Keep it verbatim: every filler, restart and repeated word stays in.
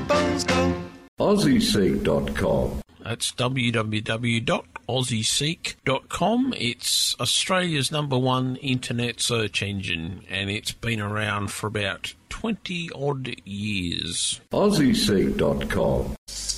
bones go. Aussie Seek dot com. That's w w w dot aussie seek dot com. It's Australia's number one internet search engine, and it's been around for about twenty odd years. Aussie Seek dot com.